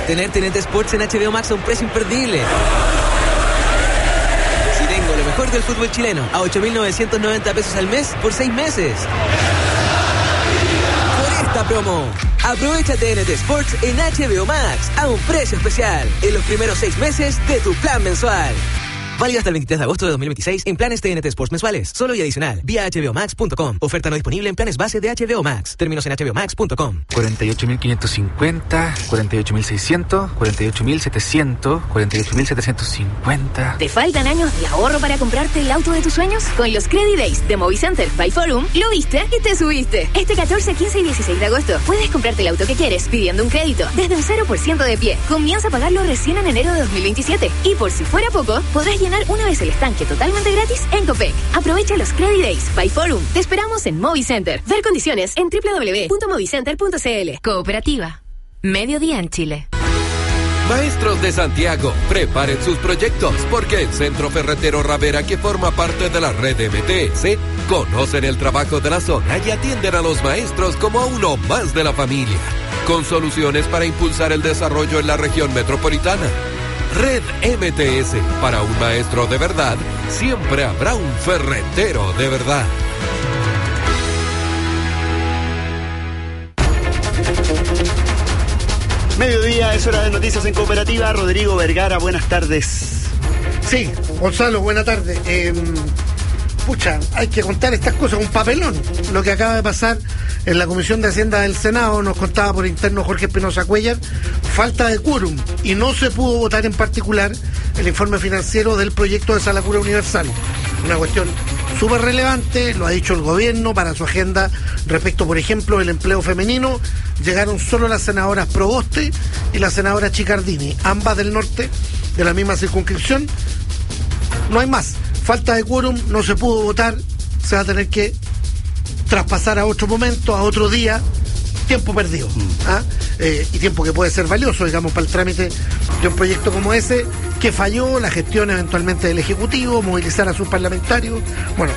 Tener TNT Sports en HBO Max a un precio imperdible. Si tengo lo mejor del fútbol chileno a 8.990 pesos al mes por 6 meses. Por esta promo, aprovecha TNT Sports en HBO Max a un precio especial en los primeros 6 meses de tu plan mensual. Válido hasta el 23 de agosto de 2026 en planes TNT Sports mensuales. Solo y adicional. Vía hbomax.com. Oferta no disponible en planes base de HBO Max. Términos en hbomax.com. 48.550, 48.600, 48.700, 48.750. ¿Te faltan años de ahorro para comprarte el auto de tus sueños? Con los Credit Days de Movicenter by Forum, lo viste y te subiste. Este 14, 15 y 16 de agosto puedes comprarte el auto que quieres pidiendo un crédito desde un 0% de pie. Comienza a pagarlo recién en enero de 2027. Y por si fuera poco, podrás llenar una vez el estanque totalmente gratis en Copec. Aprovecha los Credit Days by Forum. Te esperamos en Movicenter. Ver condiciones en www.movicenter.cl. Cooperativa. Mediodía en Chile. Maestros de Santiago, preparen sus proyectos porque el Centro Ferretero Ravera, que forma parte de la red MTS, conocen el trabajo de la zona y atienden a los maestros como a uno más de la familia, con soluciones para impulsar el desarrollo en la región metropolitana. Red MTS, para un maestro de verdad, siempre habrá un ferretero de verdad. Mediodía, es hora de noticias en Cooperativa. Rodrigo Vergara, buenas tardes. Sí, Gonzalo, buena tarde. Hay que contar estas cosas, un papelón. Lo que acaba de pasar en la Comisión de Hacienda del Senado, nos contaba por interno Jorge Espinosa Cuellar, falta de quórum, y no se pudo votar en particular el informe financiero del proyecto de Sala Cura Universal. Una cuestión súper relevante, lo ha dicho el gobierno para su agenda respecto, por ejemplo, del empleo femenino. Llegaron solo las senadoras Proboste y la senadora Chicardini, ambas del norte, de la misma circunscripción. No hay más. Falta de quórum, no se pudo votar, se va a tener que traspasar a otro momento, a otro día, tiempo perdido. Y tiempo que puede ser valioso, digamos, para el trámite de un proyecto como ese, que falló la gestión eventualmente del Ejecutivo, movilizar a sus parlamentarios. Bueno,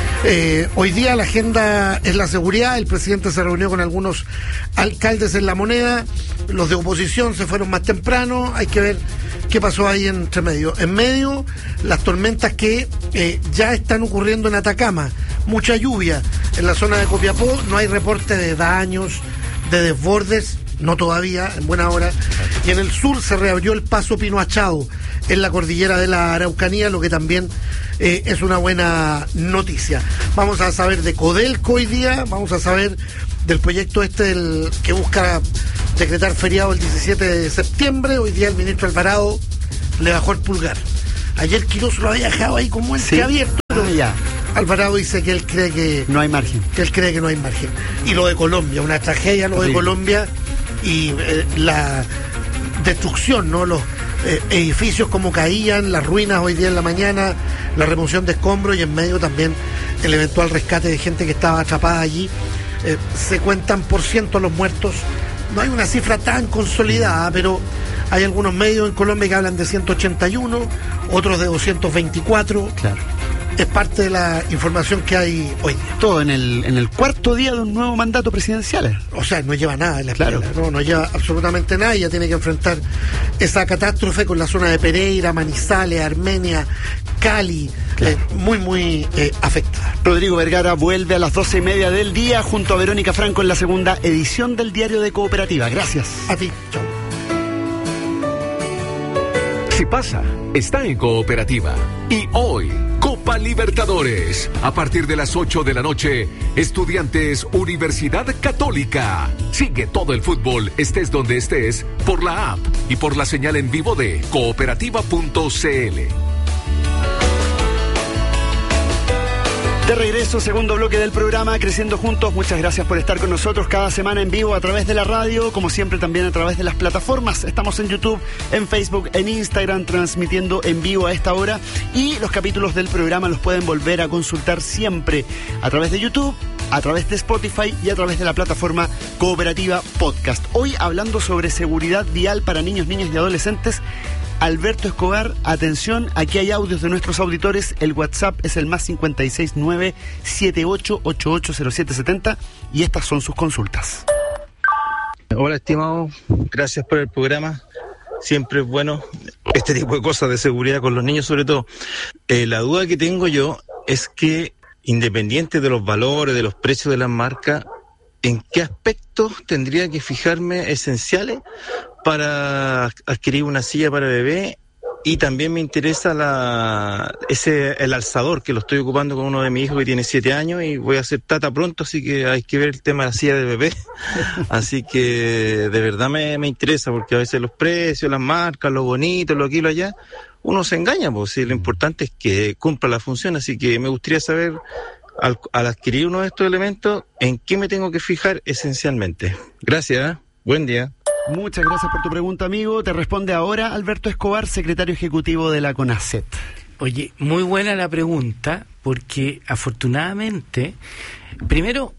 hoy día la agenda es la seguridad. El presidente se reunió con algunos alcaldes en La Moneda, los de oposición se fueron más temprano, hay que ver qué pasó ahí entre medio. En medio, las tormentas que ya están ocurriendo en Atacama, mucha lluvia en la zona de Copiapó, no hay reporte de daños, de desbordes, no todavía, en buena hora. Y en el sur se reabrió el paso Pino Achado en la cordillera de la Araucanía, lo que también es una buena noticia. Vamos a saber de Codelco hoy día, vamos a saber del proyecto que busca decretar feriado el 17 de septiembre. Hoy día el ministro Alvarado le bajó el pulgar. Ayer Quirós lo había dejado ahí como abierto. Ya. Alvarado dice que él cree que no hay margen. Que él cree que no hay margen. Y lo de Colombia, una tragedia lo de Colombia y la destrucción, ¿no? Los edificios como caían, las ruinas hoy día en la mañana, la remoción de escombros y en medio también el eventual rescate de gente que estaba atrapada allí. Se cuentan por ciento los muertos. No hay una cifra tan consolidada, pero hay algunos medios en Colombia que hablan de 181, otros de 224. Claro. Es parte de la información que hay hoy día. Todo en el cuarto día de un nuevo mandato presidencial. O sea, no lleva nada en la espalda, claro. no lleva absolutamente nada. Ya tiene que enfrentar esa catástrofe con la zona de Pereira, Manizales, Armenia, Cali, claro. Muy afectada. Rodrigo Vergara vuelve a las 12:30 del día junto a Verónica Franco en la segunda edición del Diario de Cooperativa. Gracias. A ti, chao. Si pasa, está en Cooperativa. Y hoy, Copa Libertadores. A partir de las 8 de la noche, Estudiantes Universidad Católica. Sigue todo el fútbol, estés donde estés, por la app y por la señal en vivo de cooperativa.cl. De regreso, segundo bloque del programa Creciendo Juntos. Muchas gracias por estar con nosotros cada semana en vivo a través de la radio, como siempre también a través de las plataformas. Estamos en YouTube, en Facebook, en Instagram, transmitiendo en vivo a esta hora. Y los capítulos del programa los pueden volver a consultar siempre a través de YouTube, a través de Spotify y a través de la plataforma Cooperativa Podcast. Hoy hablando sobre seguridad vial para niños, niñas y adolescentes. Alberto Escobar, atención, aquí hay audios de nuestros auditores. El WhatsApp es el más 569-78880770 y estas son sus consultas. Hola, estimado, gracias por el programa. siempre es bueno este tipo de cosas de seguridad con los niños sobre todo. La duda que tengo yo es que, independiente de los valores, de los precios de las marcas, ¿en qué aspectos tendría que fijarme esenciales para adquirir una silla para bebé? Y también me interesa el alzador, que lo estoy ocupando con uno de mis hijos que tiene 7 años y voy a ser tata pronto, así que hay que ver el tema de la silla de bebé. Así que de verdad me interesa, porque a veces los precios, las marcas, lo bonito, lo aquí, lo allá, uno se engaña, pues sí, lo importante es que cumpla la función. Así que me gustaría saber, al adquirir uno de estos elementos, ¿en qué me tengo que fijar esencialmente? Gracias, buen día. Muchas gracias por tu pregunta, amigo. Te responde ahora Alberto Escobar, secretario ejecutivo de la CONACET. Oye, muy buena la pregunta, porque afortunadamente, primero,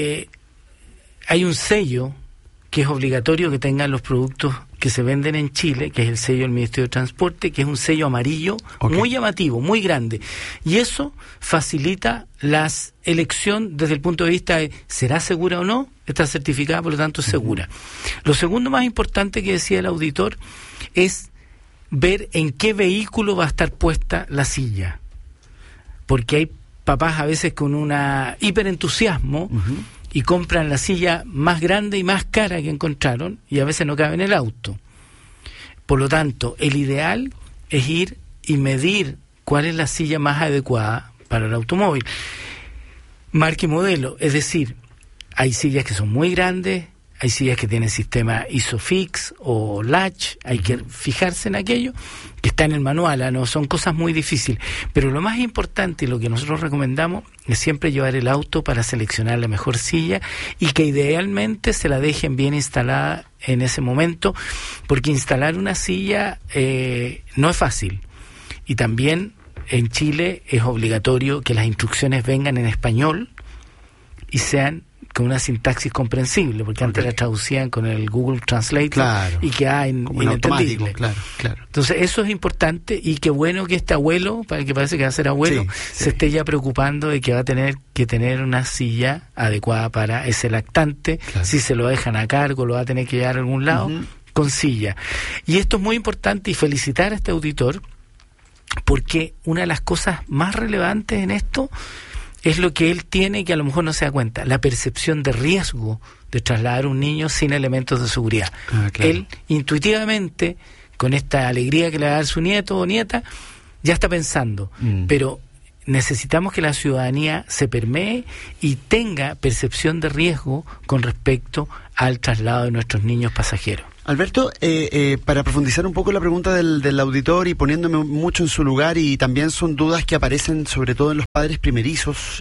hay un sello que es obligatorio que tengan los productos que se venden en Chile, que es el sello del Ministerio de Transporte, que es un sello amarillo, muy llamativo, muy grande. Y eso facilita la elección desde el punto de vista de ¿será segura o no? Está certificada, por lo tanto es segura. Lo segundo más importante que decía el auditor es ver en qué vehículo va a estar puesta la silla. Porque hay papás a veces con una hiperentusiasmo y compran la silla más grande y más cara que encontraron y a veces no cabe en el auto. Por lo tanto, el ideal es ir y medir cuál es la silla más adecuada para el automóvil. Marca y modelo, es decir, hay sillas que son muy grandes, hay sillas que tienen sistema ISOFIX o Latch, hay que fijarse en aquello que está en el manual, no son cosas muy difíciles, pero lo más importante y lo que nosotros recomendamos es siempre llevar el auto para seleccionar la mejor silla y que idealmente se la dejen bien instalada en ese momento, porque instalar una silla no es fácil, y también en Chile es obligatorio que las instrucciones vengan en español y sean con una sintaxis comprensible, porque antes la traducían con el Google Translate y queda inentendible. Claro. Entonces eso es importante, y qué bueno que este abuelo, para el que parece que va a ser abuelo, se esté ya preocupando de que va a tener que tener una silla adecuada para ese lactante. Si se lo dejan a cargo, lo va a tener que llevar a algún lado con silla. Y esto es muy importante, y felicitar a este auditor, porque una de las cosas más relevantes en esto es lo que él tiene, que a lo mejor no se da cuenta, la percepción de riesgo de trasladar a un niño sin elementos de seguridad. Él intuitivamente, con esta alegría que le va a dar su nieto o nieta, ya está pensando, pero necesitamos que la ciudadanía se permee y tenga percepción de riesgo con respecto al traslado de nuestros niños pasajeros. Alberto, para profundizar un poco la pregunta del auditor y poniéndome mucho en su lugar, y también son dudas que aparecen sobre todo en los padres primerizos,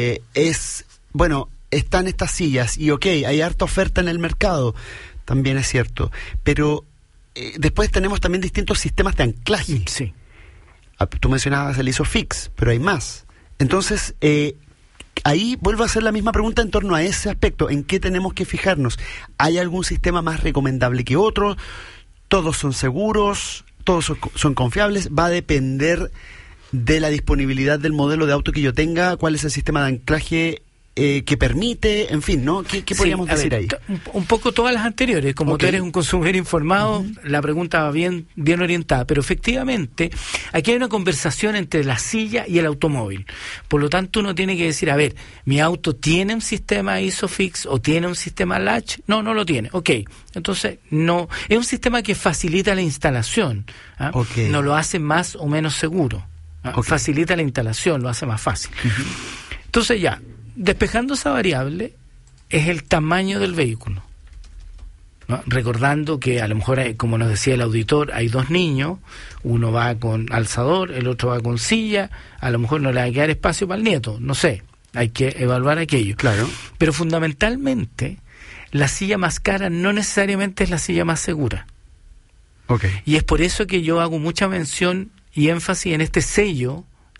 están estas sillas y hay harta oferta en el mercado, también es cierto, pero después tenemos también distintos sistemas de anclaje. Sí. Tú mencionabas el ISOFIX, pero hay más. Entonces, ahí vuelvo a hacer la misma pregunta en torno a ese aspecto. ¿En qué tenemos que fijarnos? ¿Hay algún sistema más recomendable que otro? ¿Todos son seguros? ¿Todos son confiables? ¿Va a depender de la disponibilidad del modelo de auto que yo tenga? ¿Cuál es el sistema de anclaje que permite? En fin, ¿no? ¿Qué podríamos decir ahí? Un poco todas las anteriores. Como tú eres un consumidor informado, la pregunta va bien orientada. Pero efectivamente, aquí hay una conversación entre la silla y el automóvil. Por lo tanto, uno tiene que decir, a ver, ¿mi auto tiene un sistema ISOFIX o tiene un sistema Latch? No lo tiene. Entonces, no. Es un sistema que facilita la instalación. No lo hace más o menos seguro. Facilita la instalación, lo hace más fácil. Entonces ya, despejando esa variable, es el tamaño del vehículo, ¿no? Recordando que a lo mejor, como nos decía el auditor, hay 2 niños, uno va con alzador, el otro va con silla, a lo mejor no le va a quedar espacio para el nieto, no sé, hay que evaluar aquello. Claro. Pero fundamentalmente, la silla más cara no necesariamente es la silla más segura. Y es por eso que yo hago mucha mención y énfasis en este sello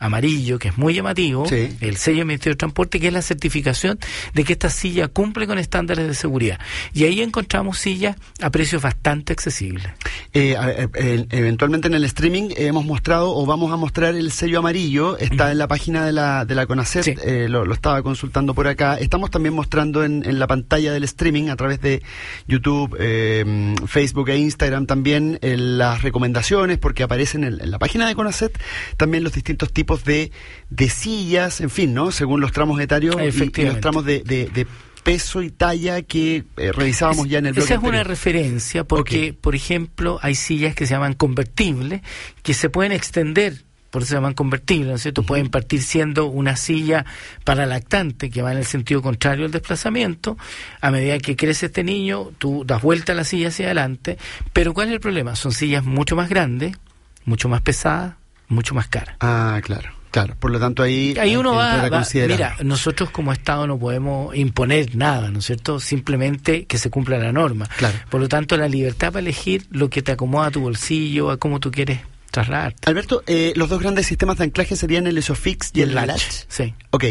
amarillo, que es muy llamativo, Sí. el sello del Ministerio de Transporte, que es la certificación de que esta silla cumple con estándares de seguridad. Y ahí encontramos sillas a precios bastante accesibles. Eventualmente en el streaming hemos mostrado o vamos a mostrar el sello amarillo, está en la página de la CONACET, Sí. lo estaba consultando por acá. Estamos también mostrando en la pantalla del streaming a través de YouTube, Facebook e Instagram también las recomendaciones, porque aparecen en la página de CONACET también los distintos tipos de sillas, en fin, ¿no? Según los tramos etarios y los tramos de peso y talla que revisábamos ya en el bloque Esa es anterior. una referencia porque, Ok. por ejemplo, hay sillas que se llaman convertibles, que se pueden extender, por eso se llaman convertibles, ¿no es cierto? Pueden partir siendo una silla para lactante, que va en el sentido contrario al desplazamiento. A medida que crece este niño, tú das vuelta a la silla hacia adelante, pero ¿cuál es el problema? Son sillas mucho más grandes, mucho más pesadas, mucho más caras. Ah, claro. Por lo tanto ahí Uno va considerar. mira, nosotros como Estado no podemos imponer nada, ¿no es cierto? Simplemente que se cumpla la norma. Claro. Por lo tanto, la libertad para elegir lo que te acomoda a tu bolsillo, a cómo tú quieres trasladarte. Alberto, los dos grandes sistemas de anclaje serían el ISOFIX y el latch. Sí. Ok.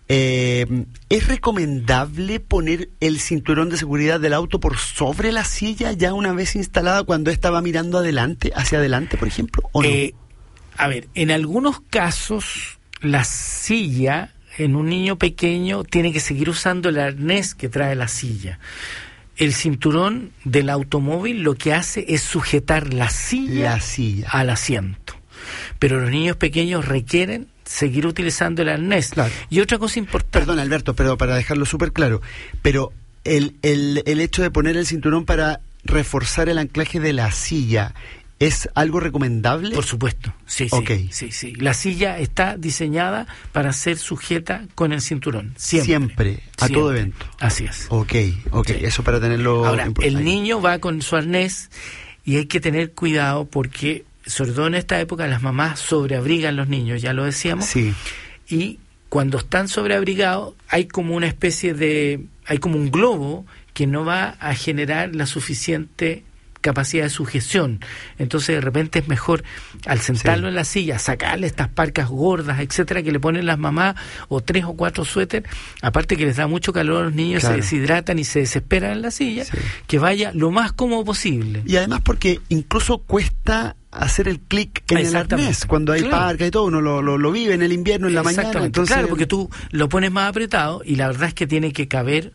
¿Es recomendable poner el cinturón de seguridad del auto por sobre la silla ya una vez instalada cuando ésta va mirando hacia adelante, por ejemplo? ¿O no? A ver, en algunos casos la silla en un niño pequeño tiene que seguir usando el arnés que trae la silla. El cinturón del automóvil lo que hace es sujetar la silla al asiento. Pero los niños pequeños requieren seguir utilizando el arnés. Claro. Y otra cosa importante... Perdón, Alberto, pero para dejarlo súper claro, pero el hecho de poner el cinturón para reforzar el anclaje de la silla... ¿Es algo recomendable? Por supuesto, sí. La silla está diseñada para ser sujeta con el cinturón, siempre. A todo evento. Así es. Ok, sí. Eso para tenerlo... Ahora, el niño va con su arnés y hay que tener cuidado porque, sobre todo en esta época, las mamás sobreabrigan los niños, ya lo decíamos. Sí. Y cuando están sobreabrigados hay como una especie de... hay como un globo que no va a generar la suficiente capacidad de sujeción. Entonces de repente es mejor al sentarlo en la silla, sacarle estas parcas gordas, etcétera, que le ponen las mamás, o 3 o 4 suéteres, aparte que les da mucho calor a los niños, se deshidratan y se desesperan en la silla, que vaya lo más cómodo posible. Y además porque incluso cuesta hacer el clic en el arnés cuando hay parca y todo, uno lo vive en el invierno, en la mañana. Entonces... Claro, porque tú lo pones más apretado y la verdad es que tiene que caber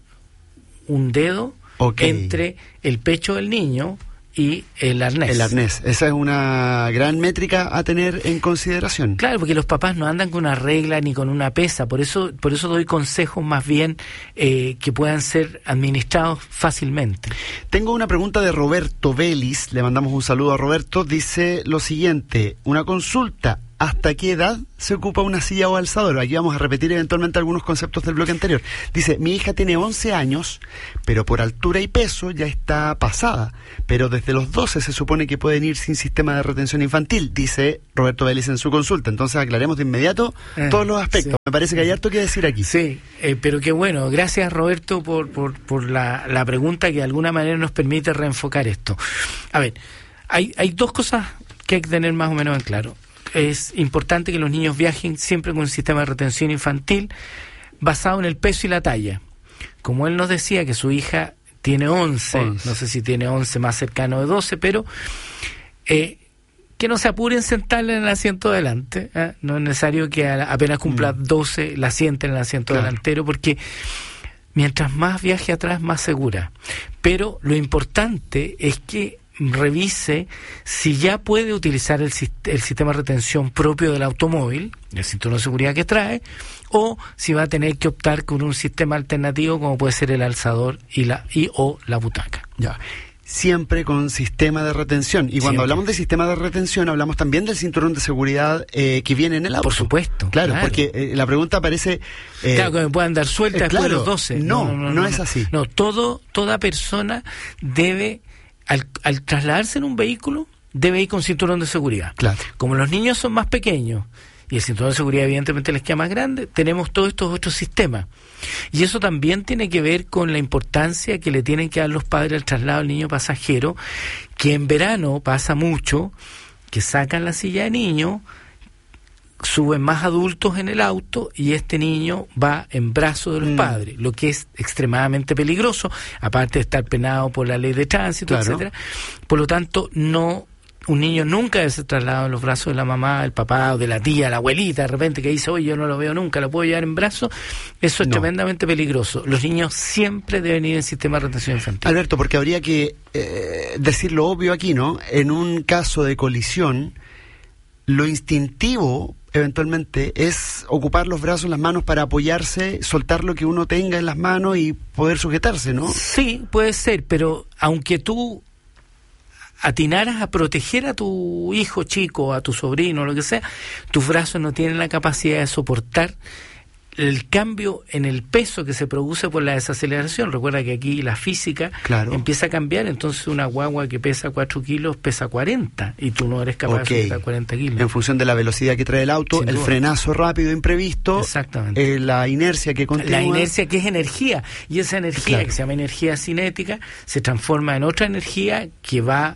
un dedo entre el pecho del niño y el arnés. El arnés, esa es una gran métrica a tener en consideración. Claro, porque los papás no andan con una regla ni con una pesa, por eso doy consejos más bien que puedan ser administrados fácilmente. Tengo una pregunta de Roberto Vélez, le mandamos un saludo a Roberto, dice lo siguiente, una consulta. ¿Hasta qué edad se ocupa una silla o alzador? Aquí vamos a repetir eventualmente algunos conceptos del bloque anterior. Dice, mi hija tiene 11 años, pero por altura y peso ya está pasada. Pero desde los 12 se supone que pueden ir sin sistema de retención infantil, dice Roberto Vélez en su consulta. Entonces aclaremos de inmediato todos los aspectos. Sí. Me parece que hay harto que decir aquí. Sí, pero qué bueno. Gracias, Roberto, por la pregunta que de alguna manera nos permite reenfocar esto. A ver, hay dos cosas que hay que tener más o menos en claro. Es importante que los niños viajen siempre con un sistema de retención infantil basado en el peso y la talla. Como él nos decía que su hija tiene 11. No sé si tiene 11 más cercano de 12, pero que no se apuren en sentarla en el asiento delante. No es necesario que apenas cumpla 12 la sienten en el asiento delantero, porque mientras más viaje atrás, más segura. Pero lo importante es que revise si ya puede utilizar el sistema de retención propio del automóvil, el cinturón de seguridad que trae, o si va a tener que optar con un sistema alternativo como puede ser el alzador o la butaca. Ya. Siempre con sistema de retención. Y cuando hablamos de sistema de retención, hablamos también del cinturón de seguridad que viene en el auto. Por supuesto. Claro. Porque la pregunta parece... claro, que me puedan dar suelta después de los 12. No es así. No, toda persona debe... Al trasladarse en un vehículo, debe ir con cinturón de seguridad. Claro. Como los niños son más pequeños y el cinturón de seguridad evidentemente les queda más grande, tenemos todos estos otros sistemas. Y eso también tiene que ver con la importancia que le tienen que dar los padres al traslado del niño pasajero, que en verano pasa mucho, que sacan la silla de niño, suben más adultos en el auto y este niño va en brazos de los padres, lo que es extremadamente peligroso, aparte de estar penado por la ley de tránsito, etcétera. Por lo tanto, un niño nunca debe ser trasladado en los brazos de la mamá, del papá o de la tía, la abuelita, de repente que dice, oye, yo no lo veo nunca, lo puedo llevar en brazos. Eso es tremendamente peligroso. Los niños siempre deben ir en sistema de retención infantil. Alberto, porque habría que decir lo obvio aquí, ¿no? En un caso de colisión, lo instintivo eventualmente es ocupar los brazos, las manos para apoyarse, soltar lo que uno tenga en las manos y poder sujetarse, ¿no? Sí, puede ser, pero aunque tú atinaras a proteger a tu hijo chico, a tu sobrino, lo que sea, tus brazos no tienen la capacidad de soportar el cambio en el peso que se produce por la desaceleración. Recuerda que aquí la física empieza a cambiar, entonces una guagua que pesa 4 kilos pesa 40 y tú no eres capaz de soltar 40 kilos. En función de la velocidad que trae el auto, el frenazo rápido imprevisto, exactamente, la inercia que continúa. La inercia que es energía, y esa energía que se llama energía cinética se transforma en otra energía que va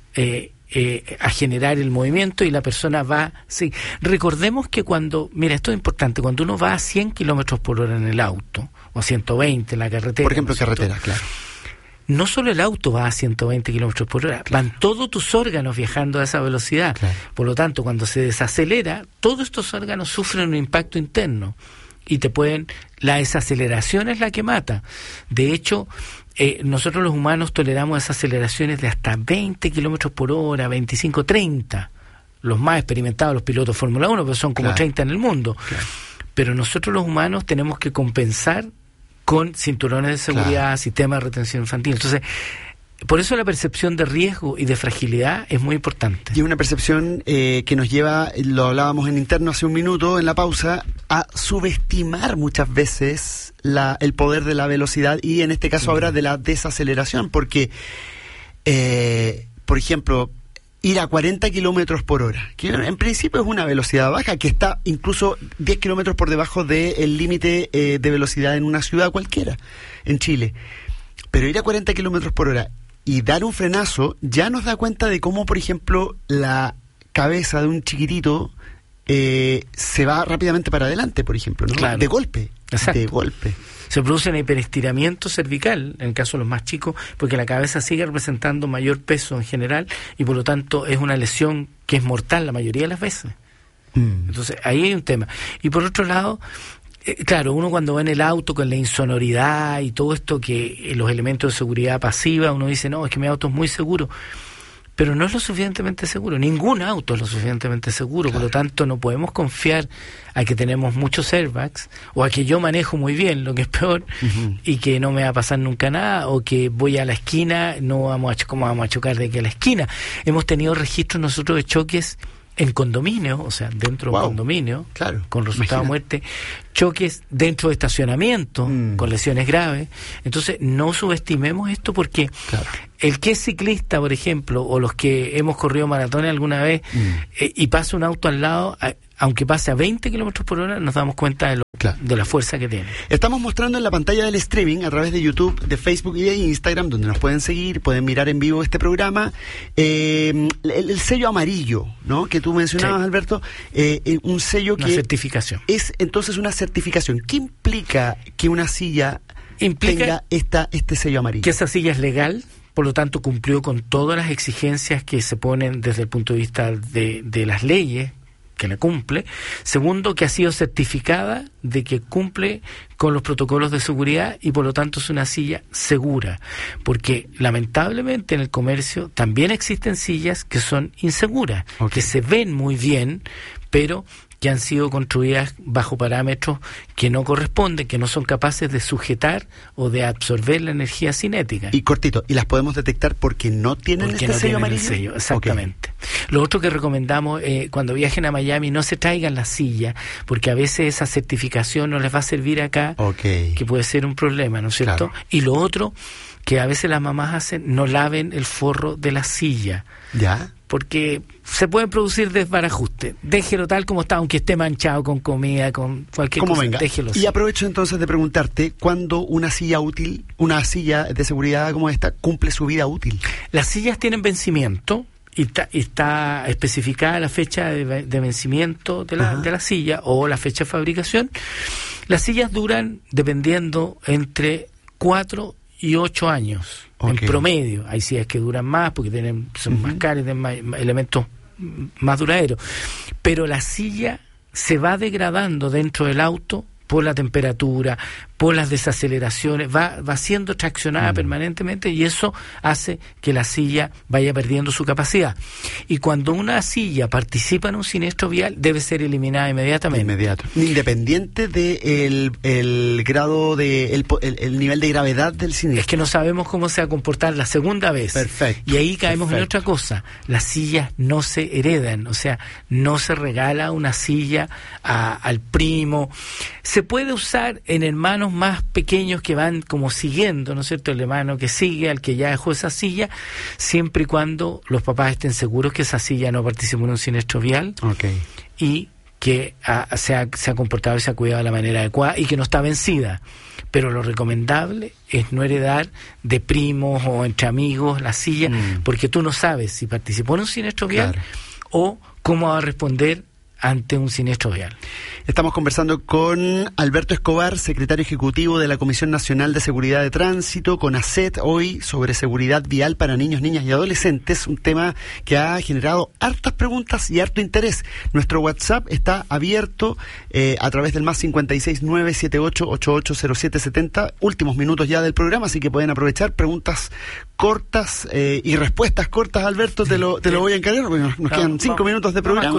a generar el movimiento y la persona va... Sí. Recordemos que mira, esto es importante, cuando uno va a 100 kilómetros por hora en el auto, o 120 en la carretera... Por ejemplo, carretera, claro. No solo el auto va a 120 kilómetros por hora, van todos tus órganos viajando a esa velocidad. Claro. Por lo tanto, cuando se desacelera, todos estos órganos sufren un impacto interno y la desaceleración es la que mata. De hecho, nosotros los humanos toleramos desaceleraciones de hasta 20 kilómetros por hora, 25, 30. Los más experimentados, los pilotos Fórmula 1, pero son como 30 en el mundo. Claro. Pero nosotros los humanos tenemos que compensar con cinturones de seguridad, sistemas de retención infantil. Entonces, por eso la percepción de riesgo y de fragilidad es muy importante. Y una percepción que nos lleva, lo hablábamos en interno hace un minuto, en la pausa, a subestimar muchas veces el poder de la velocidad y en este caso ahora de la desaceleración, porque, por ejemplo, ir a 40 kilómetros por hora, que en principio es una velocidad baja, que está incluso 10 kilómetros por debajo del límite de velocidad en una ciudad cualquiera, en Chile. Pero ir a 40 kilómetros por hora y dar un frenazo ya nos da cuenta de cómo, por ejemplo, la cabeza de un chiquitito se va rápidamente para adelante, por ejemplo, ¿no? Claro. De golpe. Exacto. De golpe. Se produce un hiperestiramiento cervical, en el caso de los más chicos, porque la cabeza sigue representando mayor peso en general y por lo tanto es una lesión que es mortal la mayoría de las veces. Entonces ahí hay un tema. Y por otro lado, claro, uno cuando va en el auto con la insonoridad y todo esto, que los elementos de seguridad pasiva, uno dice, no, es que mi auto es muy seguro. Pero no es lo suficientemente seguro. Ningún auto es lo suficientemente seguro. Por lo tanto, no podemos confiar a que tenemos muchos airbags o a que yo manejo muy bien, lo que es peor, y que no me va a pasar nunca nada, o que voy a la esquina, ¿cómo vamos a chocar de aquí a la esquina? Hemos tenido registros nosotros de choques en condominio, o sea, dentro de un condominio, con resultado de muerte, choques dentro de estacionamiento, con lesiones graves. Entonces, no subestimemos esto porque el que es ciclista, por ejemplo, o los que hemos corrido maratones alguna vez, y pasa un auto al lado, aunque pase a 20 kilómetros por hora, nos damos cuenta de la fuerza que tiene. Estamos mostrando en la pantalla del streaming, a través de YouTube, de Facebook y de Instagram, donde nos pueden seguir, pueden mirar en vivo este programa, el sello amarillo, ¿no? Que tú mencionabas, Alberto, un sello una certificación. Es entonces una certificación. ¿Qué implica que una silla tenga este sello amarillo? Que esa silla es legal, por lo tanto cumplió con todas las exigencias que se ponen desde el punto de vista de las leyes, que la cumple. Segundo, que ha sido certificada de que cumple con los protocolos de seguridad y por lo tanto es una silla segura, porque lamentablemente en el comercio también existen sillas que son inseguras, que se ven muy bien, pero que han sido construidas bajo parámetros que no corresponden, que no son capaces de sujetar o de absorber la energía cinética. Y cortito, ¿y las podemos detectar porque no tienen sello amarillo? El sello, exactamente. Lo otro que recomendamos, cuando viajen a Miami, no se traigan la silla, porque a veces esa certificación no les va a servir acá, que puede ser un problema, ¿no es cierto? Claro. Y lo otro que a veces las mamás hacen, no laven el forro de la silla. ¿Ya? Porque se pueden producir desbarajustes. Déjelo tal como está, aunque esté manchado con comida, con cualquier cosa. Venga. Déjelo. Y aprovecho entonces de preguntarte, ¿cuándo una silla útil, una silla de seguridad como esta, cumple su vida útil? Las sillas tienen vencimiento y está especificada la fecha de vencimiento de la silla o la fecha de fabricación. Las sillas duran, dependiendo, entre 4 y 8 años en promedio. Hay sillas que duran más porque son más caras, tienen más elementos más duraderos. Pero la silla se va degradando dentro del auto por la temperatura, por las desaceleraciones, va siendo traccionada permanentemente, y eso hace que la silla vaya perdiendo su capacidad. Y cuando una silla participa en un siniestro vial, debe ser eliminada inmediatamente. Independiente del el grado el nivel de gravedad del siniestro. Es que no sabemos cómo se va a comportar la segunda vez. Perfecto. Y ahí caemos en otra cosa. Las sillas no se heredan, o sea, no se regala una silla al primo. Se puede usar en hermanos más pequeños que van como siguiendo, ¿no es cierto?, el hermano que sigue al que ya dejó esa silla, siempre y cuando los papás estén seguros que esa silla no participó en un siniestro vial y que se ha comportado y se ha cuidado de la manera adecuada y que no está vencida. Pero lo recomendable es no heredar de primos o entre amigos la silla, porque tú no sabes si participó en un siniestro vial o cómo va a responder ante un siniestro vial. Estamos conversando con Alberto Escobar, secretario ejecutivo de la Comisión Nacional de Seguridad de Tránsito, CONACET, hoy sobre seguridad vial para niños, niñas y adolescentes, un tema que ha generado hartas preguntas y harto interés. Nuestro WhatsApp está abierto a través del más 569-7888-0770, últimos minutos ya del programa, así que pueden aprovechar preguntas cortas y respuestas cortas. Alberto, te lo voy a encargar, porque nos quedan 5 minutos de programa.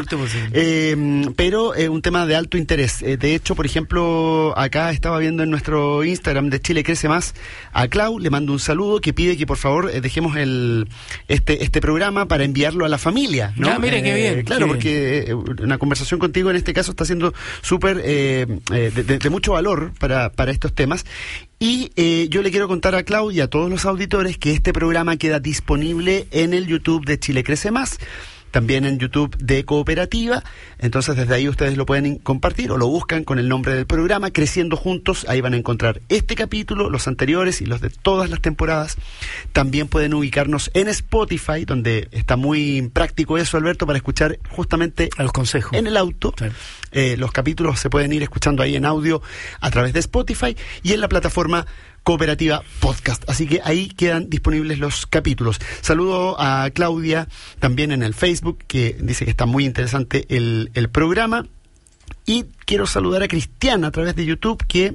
Pero un tema de alto interés. De hecho, por ejemplo, acá estaba viendo en nuestro Instagram de Chile Crece Más a Clau, le mando un saludo, que pide que por favor dejemos este programa para enviarlo a la familia, ¿no? Mira, qué bien. Claro, qué porque bien. Una conversación contigo en este caso está siendo súper de mucho valor para estos temas. Y yo le quiero contar a Clau y a todos los auditores que este programa queda disponible en el YouTube de Chile Crece Más, también en YouTube de Cooperativa. Entonces desde ahí ustedes lo pueden compartir o lo buscan con el nombre del programa, Creciendo Juntos. Ahí van a encontrar este capítulo, los anteriores y los de todas las temporadas. También pueden ubicarnos en Spotify, donde está muy práctico eso, Alberto, para escuchar justamente a los consejos en el auto. Sí. Los capítulos se pueden ir escuchando ahí en audio a través de Spotify y en la plataforma Cooperativa Podcast. Así que ahí quedan disponibles los capítulos. Saludo a Claudia también en el Facebook, que dice que está muy interesante el programa. Y quiero saludar a Cristian a través de YouTube, que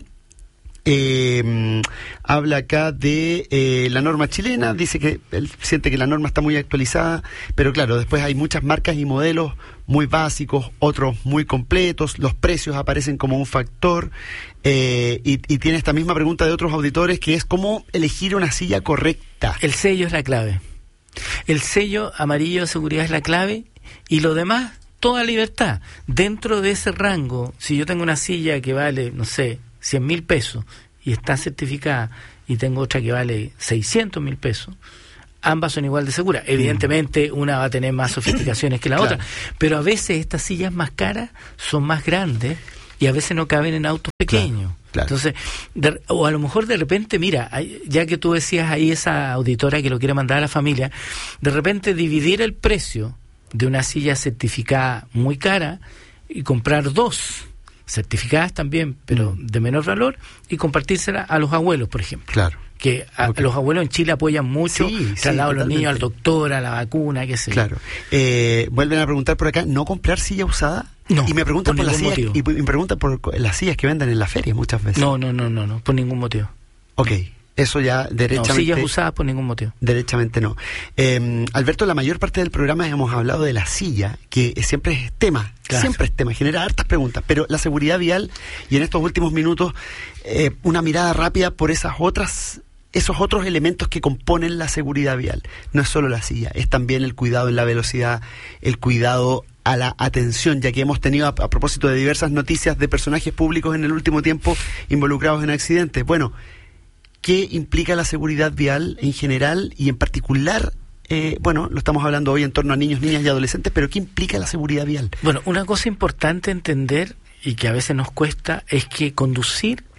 habla acá de la norma chilena. Dice que él siente que la norma está muy actualizada, pero claro, después hay muchas marcas y modelos muy básicos, otros muy completos, los precios aparecen como un factor, y tiene esta misma pregunta de otros auditores, que es cómo elegir una silla correcta. El sello es la clave. El sello amarillo de seguridad es la clave, y lo demás, toda libertad. Dentro de ese rango, si yo tengo una silla que vale, no sé, 100.000 pesos y está certificada, y tengo otra que vale 600.000 pesos, ambas son igual de seguras. Evidentemente una va a tener más sofisticaciones que la otra, pero a veces estas sillas más caras son más grandes y a veces no caben en autos pequeños. Claro. Entonces, o a lo mejor de repente, mira, ya que tú decías ahí esa auditora que lo quiere mandar a la familia, de repente dividir el precio de una silla certificada muy cara y comprar dos certificadas también, pero de menor valor, y compartírsela a los abuelos, por ejemplo. Claro. Que los abuelos en Chile apoyan mucho, traslado a los niños al doctor, a la vacuna, qué sé yo. Claro. Vuelven a preguntar por acá, ¿no comprar silla usada? No, y me preguntan por las sillas, motivo. Y me preguntan por las sillas que venden en la feria muchas veces. No, por ningún motivo. Ok. Eso ya derechamente... No, sillas usadas por ningún motivo. Derechamente no. Alberto, la mayor parte del programa hemos hablado de la silla, que siempre es tema, siempre es tema, genera hartas preguntas, pero la seguridad vial, y en estos últimos minutos, una mirada rápida por esos otros elementos que componen la seguridad vial. No es solo la silla, es también el cuidado en la velocidad, el cuidado a la atención, ya que hemos tenido a propósito de diversas noticias de personajes públicos en el último tiempo involucrados en accidentes. Bueno, ¿qué implica la seguridad vial en general y en particular? Lo estamos hablando hoy en torno a niños, niñas y adolescentes, pero ¿qué implica la seguridad vial? Bueno, una cosa importante entender y que a veces nos cuesta es que conducir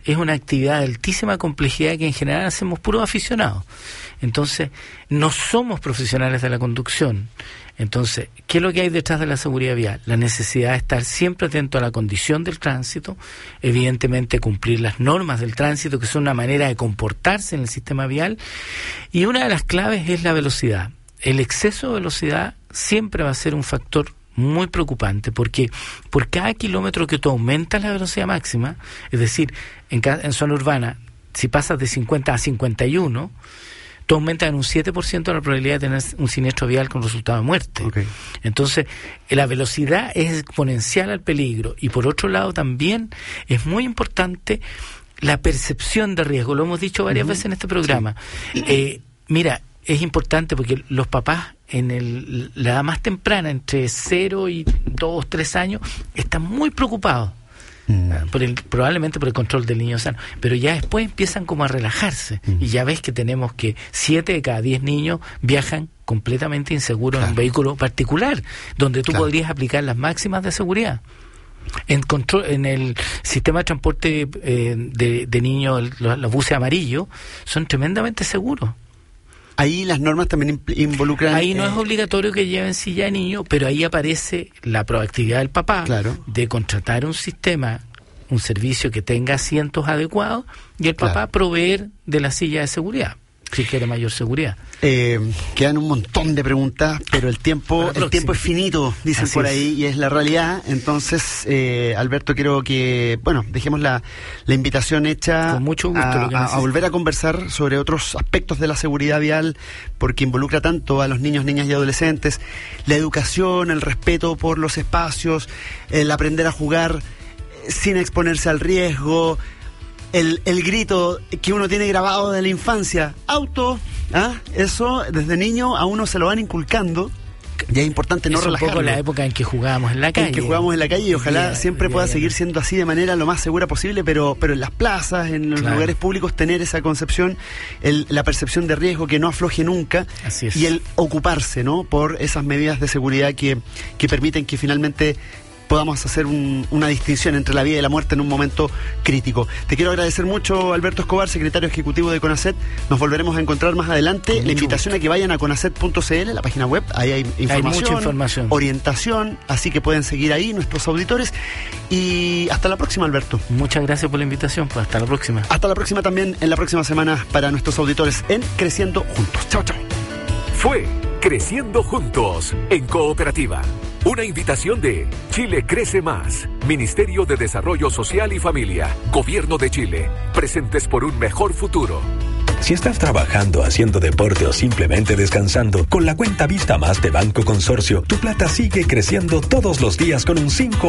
es una actividad de altísima complejidad que en general hacemos puros aficionados. Entonces, no somos profesionales de la conducción. Entonces, ¿qué es lo que hay detrás de la seguridad vial? La necesidad de estar siempre atento a la condición del tránsito, evidentemente cumplir las normas del tránsito, que son una manera de comportarse en el sistema vial, y una de las claves es la velocidad. El exceso de velocidad siempre va a ser un factor muy preocupante, porque por cada kilómetro que tú aumentas la velocidad máxima, es decir, en zona urbana, si pasas de 50 a 51, tú aumentas en un 7% la probabilidad de tener un siniestro vial con resultado de muerte. Okay. Entonces, la velocidad es exponencial al peligro, y por otro lado también es muy importante la percepción de riesgo. Lo hemos dicho varias veces en este programa. Sí. Mira, es importante porque los papás en la edad más temprana, entre 0 y 2, 3 años, están muy preocupados. Probablemente por el control del niño sano, pero ya después empiezan como a relajarse, y ya ves que tenemos que 7 de cada 10 niños viajan completamente inseguros en un vehículo particular, donde tú podrías aplicar las máximas de seguridad. En el sistema de transporte de niños, los buses amarillos son tremendamente seguros. Ahí las normas también involucran... Ahí no es obligatorio que lleven silla de niño, pero ahí aparece la proactividad del papá de contratar un sistema, un servicio que tenga asientos adecuados, y el papá proveer de la silla de seguridad, si quiere mayor seguridad. Quedan un montón de preguntas, pero el tiempo es finito, dicen por ahí, y es la realidad. Entonces, Alberto, quiero que, dejemos la invitación hecha. Con mucho gusto, a volver a conversar sobre otros aspectos de la seguridad vial, porque involucra tanto a los niños, niñas y adolescentes: la educación, el respeto por los espacios, el aprender a jugar sin exponerse al riesgo, el grito que uno tiene grabado de la infancia, auto, eso desde niño a uno se lo van inculcando, y es importante no relajarlo. Es un poco la época en que jugábamos en la calle. Y ojalá siempre pueda seguir siendo así de manera lo más segura posible, pero en las plazas, en los lugares públicos, tener esa concepción, la percepción de riesgo que no afloje nunca, y el ocuparse, ¿no?, por esas medidas de seguridad que permiten que finalmente podamos hacer una distinción entre la vida y la muerte en un momento crítico. Te quiero agradecer mucho, Alberto Escobar, secretario ejecutivo de CONACET. Nos volveremos a encontrar más adelante. La invitación a que vayan a conacet.cl, la página web. Ahí hay información, mucha información, orientación, así que pueden seguir ahí nuestros auditores. Y hasta la próxima, Alberto. Muchas gracias por la invitación. Pues hasta la próxima. Hasta la próxima también, en la próxima semana, para nuestros auditores en Creciendo Juntos. Chao, chao. Fue Creciendo Juntos en Cooperativa. Una invitación de Chile Crece Más, Ministerio de Desarrollo Social y Familia, Gobierno de Chile, presentes por un mejor futuro. Si estás trabajando, haciendo deporte o simplemente descansando, con la cuenta Vista Más de Banco Consorcio, tu plata sigue creciendo todos los días con un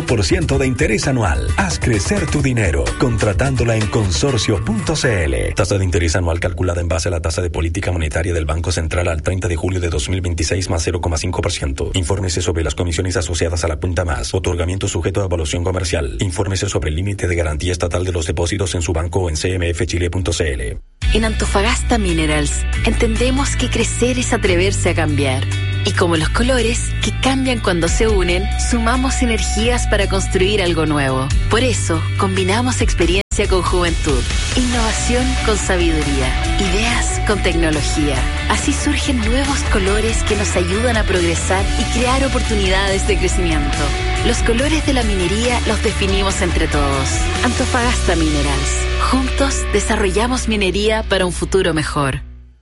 5% de interés anual. Haz crecer tu dinero, contratándola en consorcio.cl. Tasa de interés anual calculada en base a la tasa de política monetaria del Banco Central al 30 de julio de 2026 más 0,5%. Infórmese sobre las comisiones asociadas a la cuenta Más. Otorgamiento sujeto a evaluación comercial. Infórmese sobre el límite de garantía estatal de los depósitos en su banco o en cmfchile.cl. En Antofagasta Minerals entendemos que crecer es atreverse a cambiar. Y como los colores, que cambian cuando se unen, sumamos energías para construir algo nuevo. Por eso, combinamos experiencia con juventud, innovación con sabiduría, ideas con tecnología. Así surgen nuevos colores que nos ayudan a progresar y crear oportunidades de crecimiento. Los colores de la minería los definimos entre todos. Antofagasta Minerals. Juntos desarrollamos minería para un futuro mejor.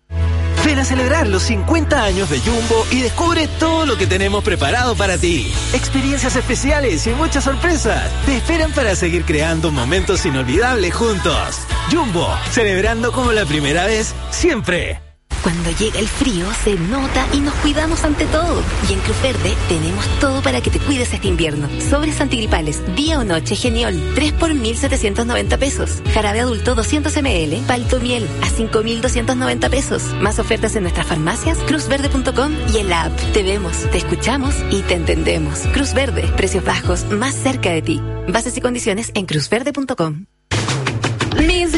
Ven a celebrar los 50 años de Jumbo y descubre todo lo que tenemos preparado para ti. Experiencias especiales y muchas sorpresas te esperan para seguir creando momentos inolvidables juntos. Jumbo, celebrando como la primera vez, siempre. Cuando llega el frío, se nota y nos cuidamos ante todo. Y en Cruz Verde tenemos todo para que te cuides este invierno. Sobres antigripales, día o noche Geniol, 3 por 1.790 pesos. Jarabe adulto 200 ml, Palto Miel, a 5.290 pesos. Más ofertas en nuestras farmacias, cruzverde.com y en la app. Te vemos, te escuchamos y te entendemos. Cruz Verde, precios bajos, más cerca de ti. Bases y condiciones en cruzverde.com. Mis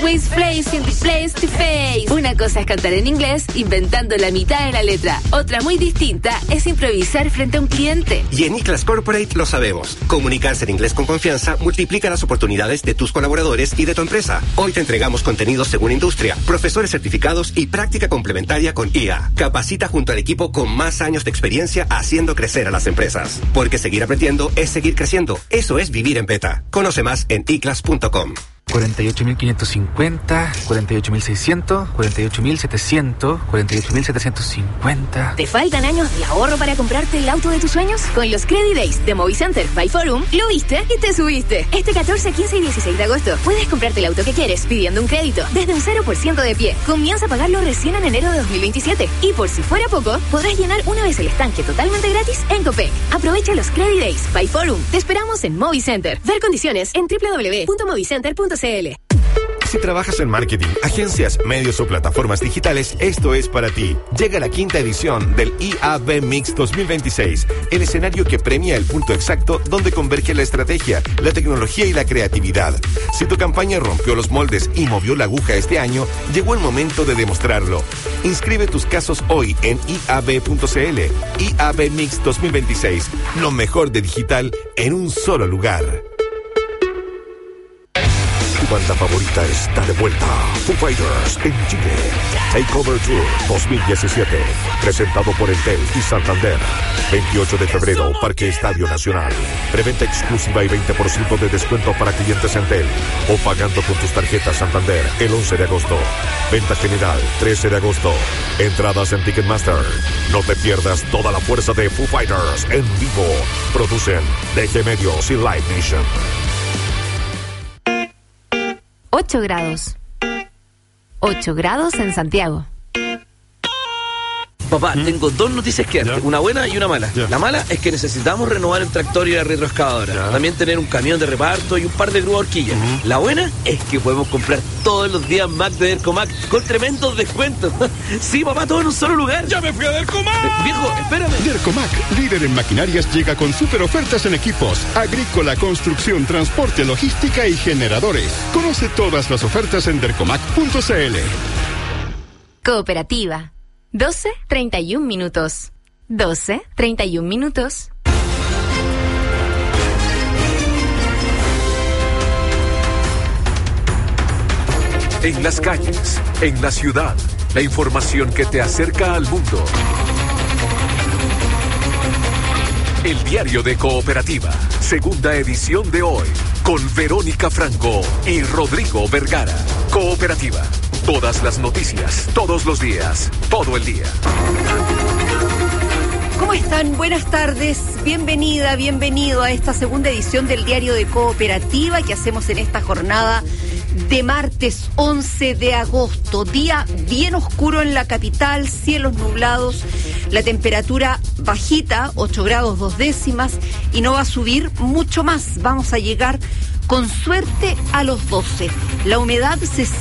always placing the place to face. Una cosa es cantar en inglés inventando la mitad de la letra. Otra muy distinta es improvisar frente a un cliente. Y en iClass Corporate lo sabemos. Comunicarse en inglés con confianza multiplica las oportunidades de tus colaboradores y de tu empresa. Hoy te entregamos contenidos según industria, profesores certificados y práctica complementaria con IA. Capacita junto al equipo con más años de experiencia haciendo crecer a las empresas. Porque seguir aprendiendo es seguir creciendo. Eso es vivir en beta. Conoce más en iclass.com. 48.550, 48.600, 48.700, 48.750. ¿Te faltan años de ahorro para comprarte el auto de tus sueños? Con los Credit Days de Movicenter by Forum, lo viste y te subiste. Este 14, 15 y 16 de agosto puedes comprarte el auto que quieres pidiendo un crédito desde un 0% de pie. Comienza a pagarlo recién en enero de 2027. Y por si fuera poco, podrás llenar una vez el estanque totalmente gratis en Copec. Aprovecha los Credit Days by Forum. Te esperamos en Movicenter. Ver condiciones en www.movicenter.cl. Si trabajas en marketing, agencias, medios o plataformas digitales, esto es para ti. Llega la 5ª edición del IAB Mix 2026, el escenario que premia el punto exacto donde converge la estrategia, la tecnología y la creatividad. Si tu campaña rompió los moldes y movió la aguja este año, llegó el momento de demostrarlo. Inscribe tus casos hoy en iab.cl. IAB Mix 2026, lo mejor de digital en un solo lugar. Tu banda favorita está de vuelta. Foo Fighters en Chile. Takeover Tour 2017. Presentado por Entel y Santander. 28 de febrero, Parque Estadio Nacional. Preventa exclusiva y 20% de descuento para clientes Entel. O pagando con tus tarjetas Santander el 11 de agosto. Venta general 13 de agosto. Entradas en Ticketmaster. No te pierdas toda la fuerza de Foo Fighters en vivo. Producen DG Medios y Live Nation. 8 grados. 8 grados en Santiago. Papá, tengo dos noticias que darte, una buena y una mala. La mala es que necesitamos renovar el tractor y la retroexcavadora. También tener un camión de reparto y un par de grúas horquillas. La buena es que podemos comprar todos los días Mac de Dercomac con tremendos descuentos. Sí, papá, todo en un solo lugar. ¡Ya me fui a Dercomac! Viejo, espérame. Dercomac, líder en maquinarias, llega con super ofertas en equipos, agrícola, construcción, transporte, logística y generadores. Conoce todas las ofertas en dercomac.cl. Cooperativa. 12:31 minutos. 12:31 minutos. En las calles, en la ciudad, la información que te acerca al mundo. El diario de Cooperativa, segunda edición de hoy, con Verónica Franco y Rodrigo Vergara. Cooperativa, todas las noticias, todos los días, todo el día. ¿Cómo están? Buenas tardes, bienvenida, bienvenido a esta segunda edición del diario de Cooperativa que hacemos en esta jornada de martes 11 de agosto, día bien oscuro en la capital, cielos nublados, la temperatura bajita, 8 grados 2 décimas, y no va a subir mucho más, vamos a llegar con suerte a los 12. La humedad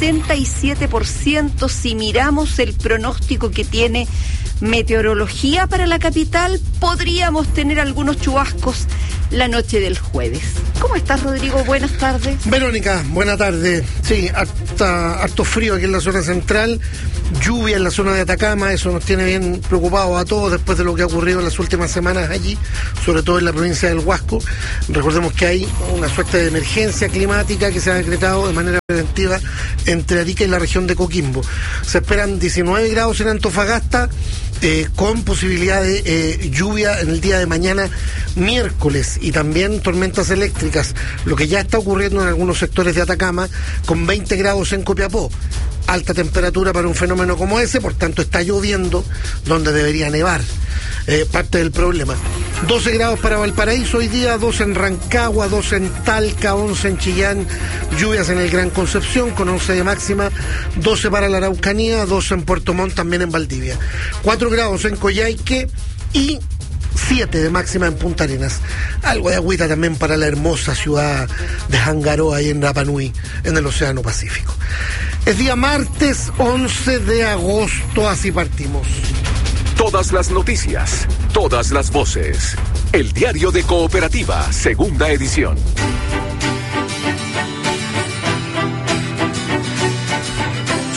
67%, si miramos el pronóstico que tiene meteorología para la capital, podríamos tener algunos chubascos la noche del jueves. ¿Cómo estás, Rodrigo? Buenas tardes. Verónica, buena tarde. Sí, harto frío aquí en la zona central, lluvia en la zona de Atacama, eso nos tiene bien preocupados a todos después de lo que ha ocurrido en las últimas semanas allí, sobre todo en la provincia del Huasco. Recordemos que hay una suerte de emergencia climática que se ha decretado de manera preventiva entre Arica y la región de Coquimbo. Se esperan 19 grados en Antofagasta, con posibilidad de lluvia en el día de mañana miércoles, y también tormentas eléctricas, lo que ya está ocurriendo en algunos sectores de Atacama, con 20 grados en Copiapó. Alta temperatura para un fenómeno como ese, por tanto está lloviendo donde debería nevar. Parte del problema. 12 grados para Valparaíso hoy día, 12 en Rancagua, 12 en Talca, 11 en Chillán, lluvias en el Gran Concepción con 11 de máxima, 12 para la Araucanía, 12 en Puerto Montt, también en Valdivia, 4 grados en Coyhaique y 7 de máxima en Punta Arenas. Algo de agüita también para la hermosa ciudad de Hangaroa, ahí en Rapa Nui, en el Océano Pacífico. Es día martes 11 de agosto, así partimos. Todas las noticias, todas las voces. El diario de Cooperativa, segunda edición.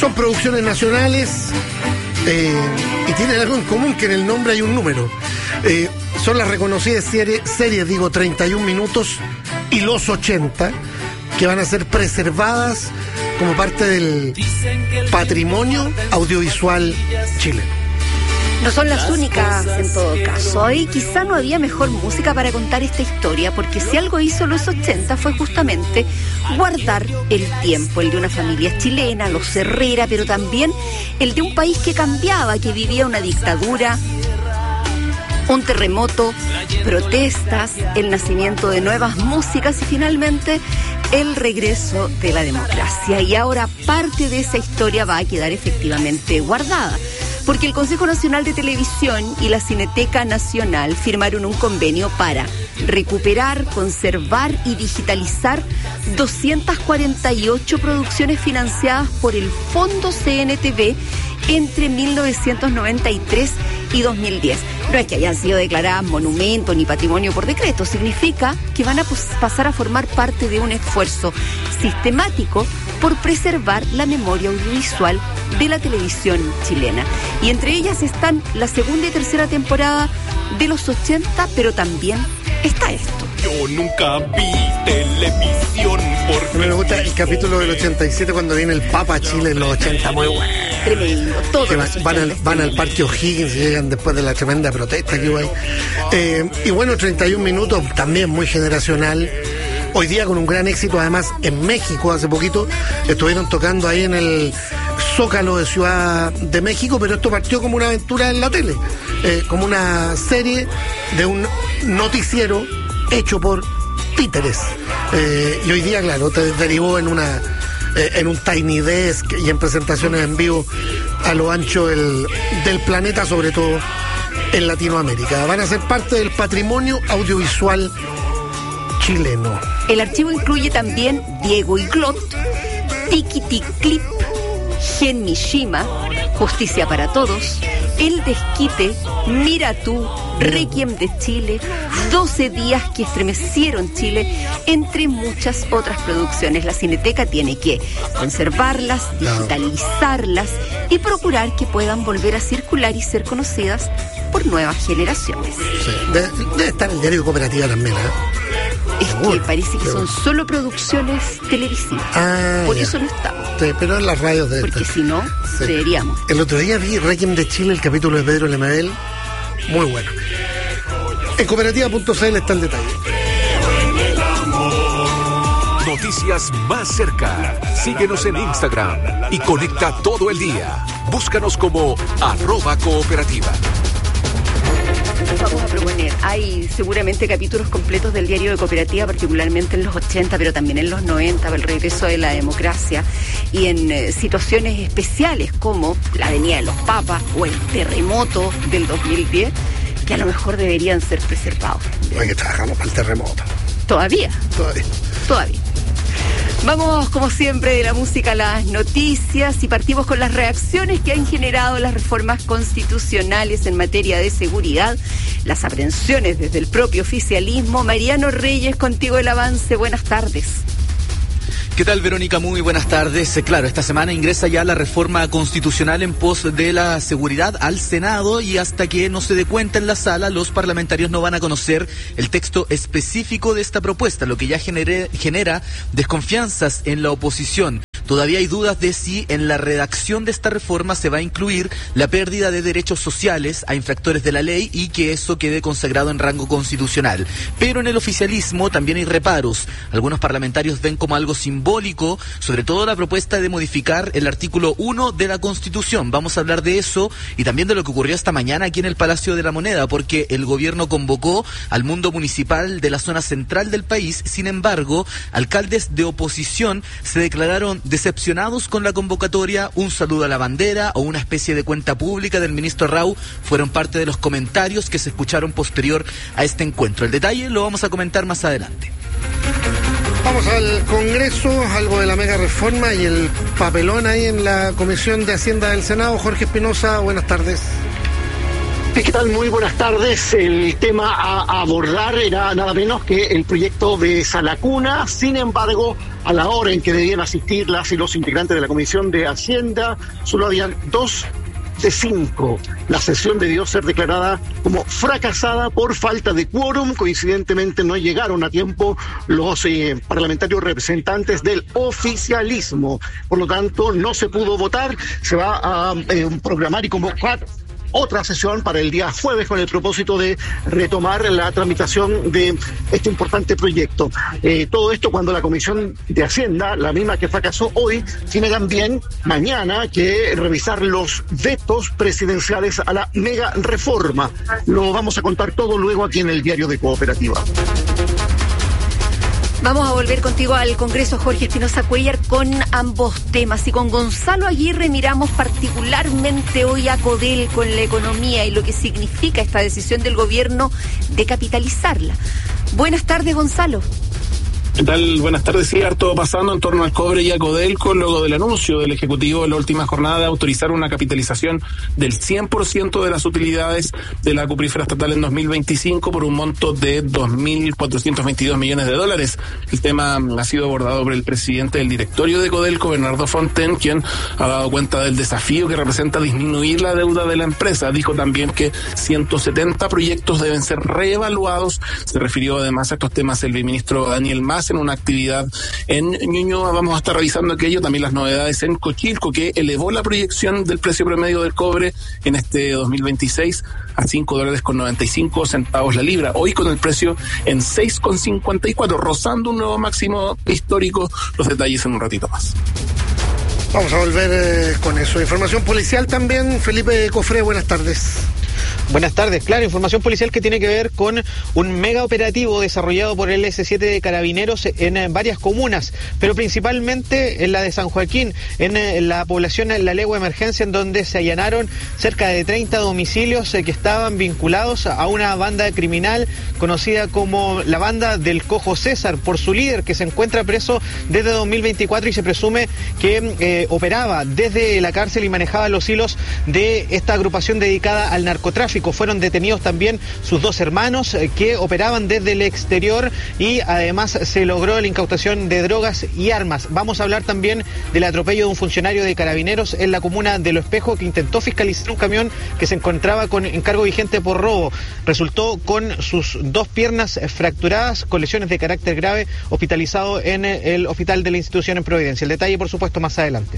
Son producciones nacionales y tienen algo en común, que en el nombre hay un número. Son las reconocidas series, 31 minutos y los 80, que van a ser preservadas como parte del patrimonio audiovisual chileno. No son las únicas en todo caso. Ahí quizá no había mejor música para contar esta historia, porque si algo hizo los 80 fue justamente guardar el tiempo, el de una familia chilena, los Herrera, pero también el de un país que cambiaba, que vivía una dictadura, un terremoto, protestas, el nacimiento de nuevas músicas y finalmente el regreso de la democracia. Y ahora parte de esa historia va a quedar efectivamente guardada, porque el Consejo Nacional de Televisión y la Cineteca Nacional firmaron un convenio para recuperar, conservar y digitalizar 248 producciones financiadas por el Fondo CNTV entre 1993 y 2010. No es que hayan sido declaradas monumento ni patrimonio por decreto, significa que van a pasar a formar parte de un esfuerzo sistemático por preservar la memoria audiovisual de la televisión chilena. Y entre ellas están la segunda y tercera temporada de los 80, pero también está esto. Yo nunca vi televisión porque... Me gusta el capítulo del 87 cuando viene el Papa a Chile en los 80, muy bueno. Tremendo, todo. Van al Parque O'Higgins y llegan después de la tremenda protesta que hubo ahí. Y bueno, 31 minutos, también muy generacional. Hoy día con un gran éxito, además en México, hace poquito estuvieron tocando ahí en el Zócalo de Ciudad de México, pero esto partió como una aventura en la tele, como una serie de un noticiero hecho por títeres. Y hoy día, claro, te derivó en un Tiny Desk y en presentaciones en vivo a lo ancho del planeta, sobre todo en Latinoamérica. Van a ser parte del patrimonio audiovisual chileno. El archivo incluye también Diego y Glot, Tiki Clip, Gen Mishima, Justicia para Todos, El Desquite, Mira Tú, Requiem de Chile, 12 días que estremecieron Chile, entre muchas otras producciones. La Cineteca tiene que conservarlas, digitalizarlas y procurar que puedan volver a circular y ser conocidas por nuevas generaciones. Sí. Debe estar el diario de Cooperativa también, Es que parece que son solo producciones televisivas. Por eso no estamos. Sí, pero en las radios de porque si no, deberíamos. El otro día vi Requiem de Chile, el capítulo de Pedro Lemebel. Muy bueno. En cooperativa.cl está el detalle. Noticias más cerca. Síguenos en Instagram y conecta todo el día. Búscanos como @cooperativa. Vamos a proponer, hay seguramente capítulos completos del diario de Cooperativa, particularmente en los 80, pero también en los 90, el regreso de la democracia, y en situaciones especiales como la Avenida de los Papas o el terremoto del 2010, que a lo mejor deberían ser preservados. Oye, que trabajamos para el terremoto. ¿Todavía? Todavía. Vamos, como siempre, de la música a las noticias y partimos con las reacciones que han generado las reformas constitucionales en materia de seguridad, las aprehensiones desde el propio oficialismo. Mariano Reyes, contigo el avance. Buenas tardes. ¿Qué tal, Verónica? Muy buenas tardes. Claro, esta semana ingresa ya la reforma constitucional en pos de la seguridad al Senado y hasta que no se dé cuenta en la sala, los parlamentarios no van a conocer el texto específico de esta propuesta, lo que ya genera desconfianzas en la oposición. Todavía hay dudas de si en la redacción de esta reforma se va a incluir la pérdida de derechos sociales a infractores de la ley y que eso quede consagrado en rango constitucional. Pero en el oficialismo también hay reparos. Algunos parlamentarios ven como algo simbólico, sobre todo la propuesta de modificar el artículo 1 de la Constitución. Vamos a hablar de eso y también de lo que ocurrió esta mañana aquí en el Palacio de la Moneda, porque el gobierno convocó al mundo municipal de la zona central del país. Sin embargo, alcaldes de oposición se declararon decepcionados con la convocatoria. Un saludo a la bandera o una especie de cuenta pública del ministro Rau fueron parte de los comentarios que se escucharon posterior a este encuentro. El detalle lo vamos a comentar más adelante. Vamos al Congreso, algo de la mega reforma y el papelón ahí en la Comisión de Hacienda del Senado. Jorge Espinosa, buenas tardes. ¿Qué tal? Muy buenas tardes. El tema a abordar era nada menos que el proyecto de Sala Cuna. Sin embargo, a la hora en que debían asistir las y los integrantes de la Comisión de Hacienda, solo habían 2 de 5. La sesión debió ser declarada como fracasada por falta de quórum. Coincidentemente no llegaron a tiempo los parlamentarios representantes del oficialismo. Por lo tanto, no se pudo votar. Se va a programar y convocar otra sesión para el día jueves con el propósito de retomar la tramitación de este importante proyecto. Todo esto cuando la Comisión de Hacienda, la misma que fracasó hoy, tiene también mañana que revisar los vetos presidenciales a la mega reforma. Lo vamos a contar todo luego aquí en el Diario de Cooperativa. Vamos a volver contigo al Congreso, Jorge Espinosa Cuellar, con ambos temas. Y con Gonzalo Aguirre miramos particularmente hoy a Codel con la economía y lo que significa esta decisión del gobierno de capitalizarla. Buenas tardes, Gonzalo. ¿Qué tal? Buenas tardes. Sí, harto pasando en torno al cobre y a Codelco, luego del anuncio del Ejecutivo en la última jornada de autorizar una capitalización del 100% de las utilidades de la cuprífera estatal en 2025 por un monto de $2.422 millones. El tema ha sido abordado por el presidente del directorio de Codelco, Bernardo Fonten, quien ha dado cuenta del desafío que representa disminuir la deuda de la empresa. Dijo también que 170 proyectos deben ser reevaluados. Se refirió además a estos temas el viceministro Daniel Mas en una actividad en Ñuñoa. Vamos a estar revisando aquello, también las novedades en Cochilco, que elevó la proyección del precio promedio del cobre en este 2026 a $5.95 la libra, hoy con el precio en 6,54, rozando un nuevo máximo histórico. Los detalles en un ratito más. Vamos a volver con eso. Información policial también, Felipe Cofré, buenas tardes. Buenas tardes. Claro, información policial que tiene que ver con un mega operativo desarrollado por el S7 de Carabineros en varias comunas, pero principalmente en la de San Joaquín, en la población La Legua Emergencia, en donde se allanaron cerca de 30 domicilios que estaban vinculados a una banda criminal conocida como la banda del Cojo César, por su líder, que se encuentra preso desde 2024 y se presume que operaba desde la cárcel y manejaba los hilos de esta agrupación dedicada al narcotráfico. Fueron detenidos también sus 2 hermanos que operaban desde el exterior y además se logró la incautación de drogas y armas. Vamos a hablar también del atropello de un funcionario de Carabineros en la comuna de Lo Espejo, que intentó fiscalizar un camión que se encontraba con encargo vigente por robo. Resultó con sus 2 piernas fracturadas, con lesiones de carácter grave, hospitalizado en el hospital de la institución en Providencia. El detalle, por supuesto, más adelante.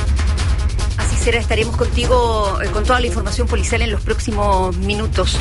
Estaremos contigo con toda la información policial en los próximos minutos,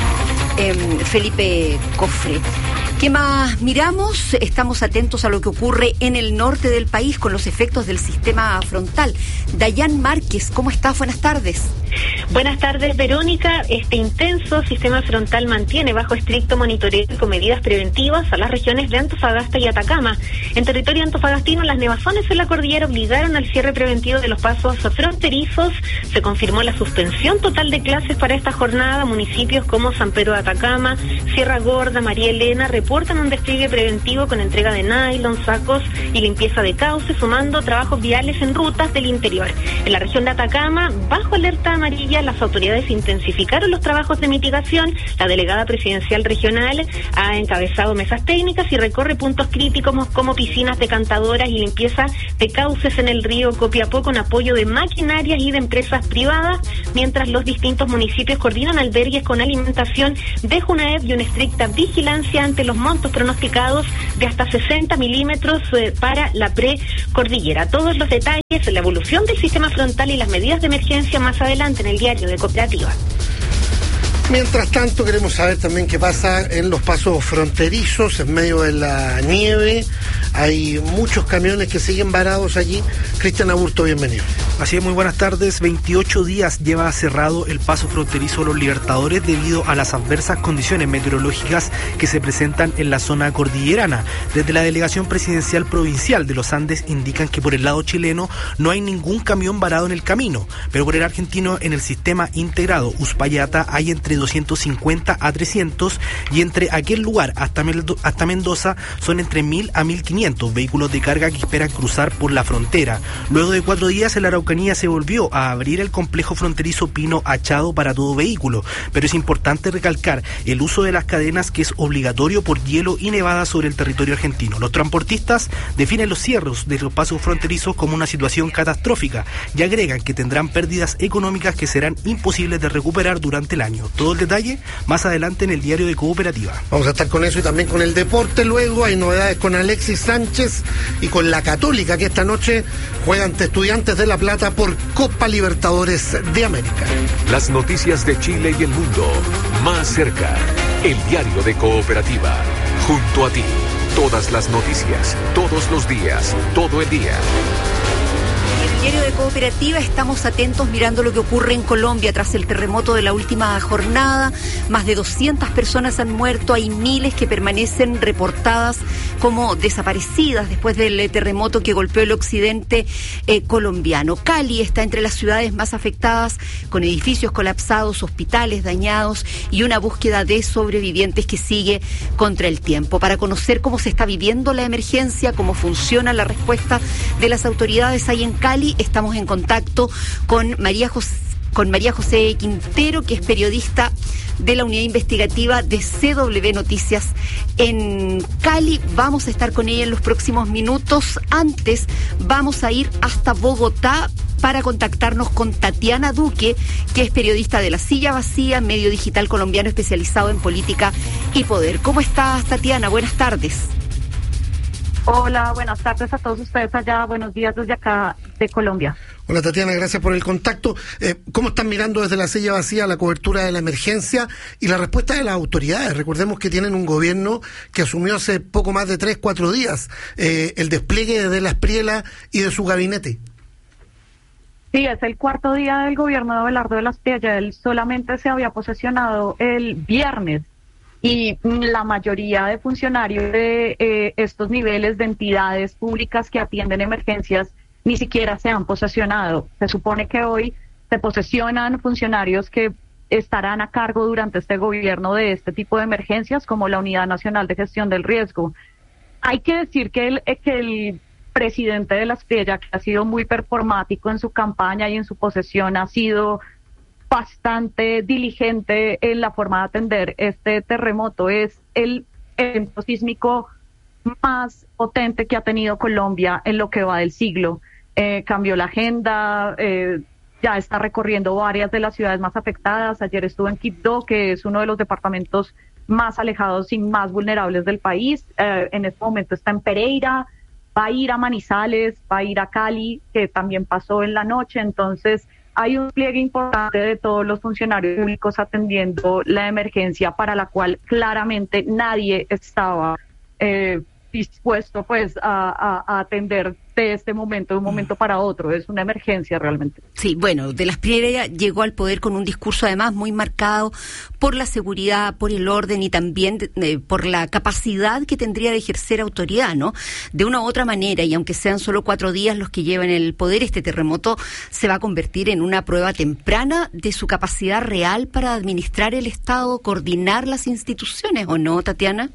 Felipe Cofre. ¿Qué más miramos? Estamos atentos a lo que ocurre en el norte del país con los efectos del sistema frontal. Dayan Márquez, ¿cómo estás? Buenas tardes. Buenas tardes, Verónica. Este intenso sistema frontal mantiene bajo estricto monitoreo y con medidas preventivas a las regiones de Antofagasta y Atacama. En territorio antofagastino, las nevazones en la cordillera obligaron al cierre preventivo de los pasos fronterizos. Se confirmó la suspensión total de clases para esta jornada. Municipios como San Pedro de Atacama, Sierra Gorda, María Elena reportan un despliegue preventivo con entrega de nylon, sacos y limpieza de cauces, sumando trabajos viales en rutas del interior. En la región de Atacama, bajo alerta amarilla, las autoridades intensificaron los trabajos de mitigación. La delegada presidencial regional ha encabezado mesas técnicas y recorre puntos críticos como piscinas decantadoras y limpieza de cauces en el río Copiapó con apoyo de maquinarias y de empresas privadas, mientras los distintos municipios coordinan albergues con alimentación de Junaed y una estricta vigilancia ante los montos pronosticados de hasta 60 milímetros para la precordillera. Todos los detalles, la evolución del sistema frontal y las medidas de emergencia más adelante en el Diario de Cooperativa. Mientras tanto, queremos saber también qué pasa en los pasos fronterizos, en medio de la nieve. Hay muchos camiones que siguen varados allí. Cristian Aburto, bienvenido. Así es, muy buenas tardes. 28 días lleva cerrado el paso fronterizo Los Libertadores debido a las adversas condiciones meteorológicas que se presentan en la zona cordillerana. Desde la Delegación Presidencial Provincial de los Andes indican que por el lado chileno no hay ningún camión varado en el camino, pero por el argentino, en el sistema integrado Uspallata, hay entre entre 250 a 300 y entre aquel lugar hasta Mendoza son entre 1.000 a 1.500 vehículos de carga que esperan cruzar por la frontera. Luego de 4 días en la Araucanía se volvió a abrir el complejo fronterizo Pino Achado para todo vehículo, pero es importante recalcar el uso de las cadenas, que es obligatorio por hielo y nevada sobre el territorio argentino. Los transportistas definen los cierres de los pasos fronterizos como una situación catastrófica y agregan que tendrán pérdidas económicas que serán imposibles de recuperar durante el año. Todo el detalle más adelante en el diario de Cooperativa. Vamos a estar con eso y también con el deporte. Luego hay novedades con Alexis Sánchez y con la Católica, que esta noche juega ante Estudiantes de La Plata por Copa Libertadores de América. Las noticias de Chile y el mundo más cerca. El diario de Cooperativa. Junto a ti. Todas las noticias, todos los días, todo el día. En el diario de Cooperativa estamos atentos mirando lo que ocurre en Colombia tras el terremoto de la última jornada. Más de 200 personas han muerto, hay miles que permanecen reportadas como desaparecidas después del terremoto que golpeó el occidente colombiano. Cali está entre las ciudades más afectadas, con edificios colapsados, hospitales dañados y una búsqueda de sobrevivientes que sigue contra el tiempo. Para conocer cómo se está viviendo la emergencia, cómo funciona la respuesta de las autoridades ahí en Cali, estamos en contacto con María José Quintero, que es periodista de la unidad investigativa de CW Noticias en Cali. Vamos a estar con ella en los próximos minutos. Antes vamos a ir hasta Bogotá para contactarnos con Tatiana Duque, que es periodista de La Silla Vacía, medio digital colombiano especializado en política y poder. ¿Cómo estás, Tatiana? Buenas tardes. Hola, buenas tardes a todos ustedes allá. Buenos días desde acá de Colombia. Hola, Tatiana, gracias por el contacto. ¿Cómo están mirando desde La Silla Vacía la cobertura de la emergencia y la respuesta de las autoridades? Recordemos que tienen un gobierno que asumió hace poco más de 3-4 días el despliegue de la Espriella y de su gabinete. Sí, es el cuarto día del gobierno de Abelardo de la Espriella. Él solamente se había posesionado el viernes. Y la mayoría de funcionarios de estos niveles de entidades públicas que atienden emergencias ni siquiera se han posesionado. Se supone que hoy se posesionan funcionarios que estarán a cargo durante este gobierno de este tipo de emergencias, como la Unidad Nacional de Gestión del Riesgo. Hay que decir que el presidente de la Espriella, que ha sido muy performático en su campaña y en su posesión, ha sido bastante diligente en la forma de atender este terremoto. Es el evento sísmico más potente que ha tenido Colombia en lo que va del siglo. Cambió la agenda, ya está recorriendo varias de las ciudades más afectadas. Ayer estuvo en Quibdó, que es uno de los departamentos más alejados y más vulnerables del país. En este momento está en Pereira, va a ir a Manizales, va a ir a Cali, que también pasó en la noche. Entonces, hay un pliegue importante de todos los funcionarios públicos atendiendo la emergencia, para la cual claramente nadie estaba dispuesto pues a atender de este momento, de un momento para otro. Es una emergencia realmente. Sí, bueno, de la Espriella llegó al poder con un discurso además muy marcado por la seguridad, por el orden y también por la capacidad que tendría de ejercer autoridad, ¿no? De una u otra manera, y aunque sean solo 4 días los que llevan el poder, este terremoto se va a convertir en una prueba temprana de su capacidad real para administrar el Estado, coordinar las instituciones, ¿o no, Tatiana?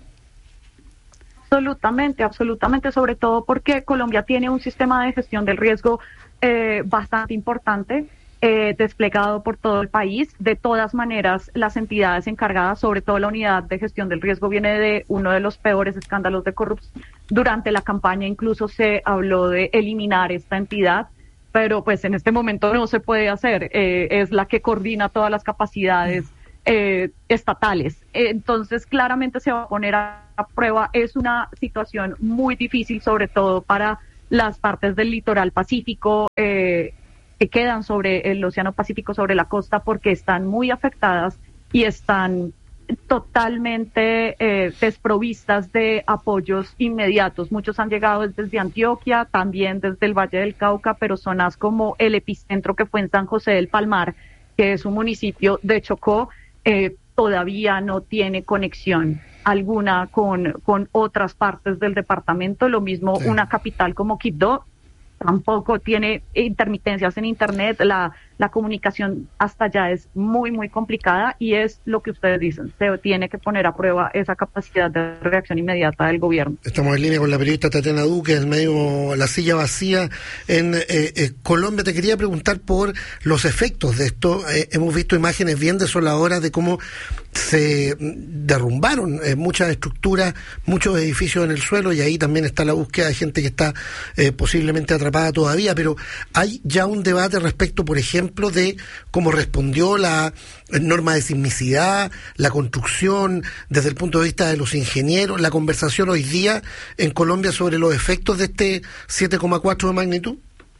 Absolutamente, sobre todo porque Colombia tiene un sistema de gestión del riesgo bastante importante, desplegado por todo el país. De todas maneras, las entidades encargadas, sobre todo la unidad de gestión del riesgo, viene de uno de los peores escándalos de corrupción. Durante la campaña incluso se habló de eliminar esta entidad, pero pues en este momento no se puede hacer. Es la que coordina todas las capacidades estatales. Entonces claramente se va a poner a prueba. Es una situación muy difícil, sobre todo para las partes del litoral pacífico que quedan sobre el Océano Pacífico, sobre la costa, porque están muy afectadas y están totalmente desprovistas de apoyos inmediatos. Muchos han llegado desde Antioquia, también desde el Valle del Cauca, pero zonas como el epicentro, que fue en San José del Palmar, que es un municipio de Chocó, todavía no tiene conexión alguna con otras partes del departamento. Lo mismo, sí. Una capital como Quibdó tampoco tiene intermitencias en internet. La la comunicación hasta allá es muy, muy complicada y es lo que ustedes dicen, se tiene que poner a prueba esa capacidad de reacción inmediata del gobierno. Estamos en línea con la periodista Tatiana Duque, del medio La Silla Vacía en Colombia. Te quería preguntar por los efectos de esto. Hemos visto imágenes bien desoladoras de cómo se derrumbaron muchas estructuras, muchos edificios en el suelo, y ahí también está la búsqueda de gente que está posiblemente atrapada todavía, pero hay ya un debate respecto, por ejemplo, de cómo respondió la norma de sismicidad, la construcción, desde el punto de vista de los ingenieros, la conversación hoy día en Colombia sobre los efectos de este 7,4 de magnitud.